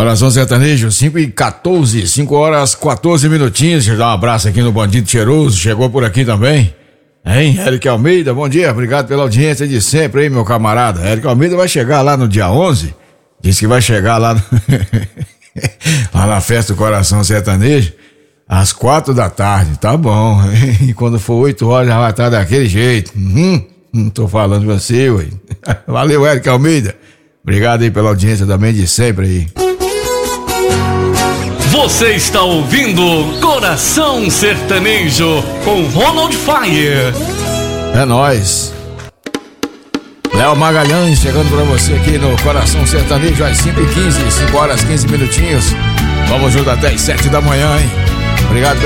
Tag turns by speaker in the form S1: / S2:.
S1: Coração Sertanejo, 5h14, 5 horas 14 minutinhos. Deixa eu dar um abraço aqui no Bandido Cheiroso, chegou por aqui também. Hein, Eric Almeida, bom dia, obrigado pela audiência de sempre, hein, meu camarada. Eric Almeida vai chegar lá no dia 11, disse que vai chegar lá, lá na festa do Coração Sertanejo, às 4 da tarde, tá bom. E quando for 8 horas já vai estar daquele jeito. Não tô falando com você, ué. Valeu, Eric Almeida. Obrigado aí pela audiência também de sempre aí.
S2: Você está ouvindo Coração Sertanejo com Ronald Fire.
S1: É nóis. Léo Magalhães chegando pra você aqui no Coração Sertanejo às 5h15, 5 horas 15 minutinhos. Vamos junto até às 7 da manhã, hein? Obrigado.